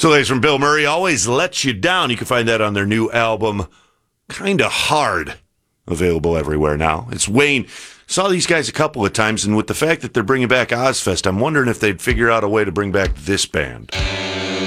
So, ladies, from Bill Murray, Always Let You Down. You can find that on their new album, Kinda Hard, available everywhere now. It's Wayne. Saw these guys a couple of times, and with the fact that they're bringing back Ozfest, I'm wondering if they'd figure out a way to bring back this band.